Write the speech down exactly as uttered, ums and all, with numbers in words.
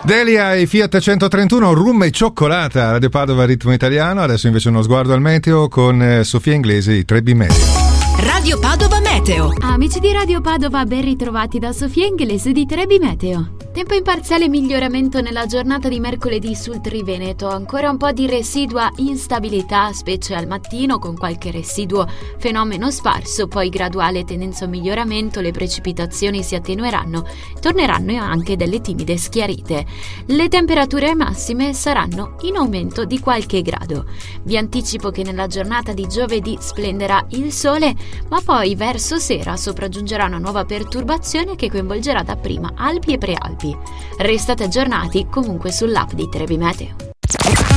Delia e Fiat centotrentuno, rum e cioccolata, Radio Padova, ritmo italiano. Adesso invece uno sguardo al meteo con Sofia Inglese di tre B Meteo. Radio Padova Meteo. Amici di Radio Padova, ben ritrovati da Sofia Inglese di tre B Meteo. Tempo in parziale miglioramento nella giornata di mercoledì sul Triveneto, ancora un po' di residua instabilità, specie al mattino, con qualche residuo fenomeno sparso, poi graduale tendenza a miglioramento, le precipitazioni si attenueranno, torneranno anche delle timide schiarite. Le temperature massime saranno in aumento di qualche grado. Vi anticipo che nella giornata di giovedì splenderà il sole, ma poi verso sera sopraggiungerà una nuova perturbazione che coinvolgerà dapprima Alpi e Prealpi. Restate aggiornati comunque sull'app di tre B Meteo.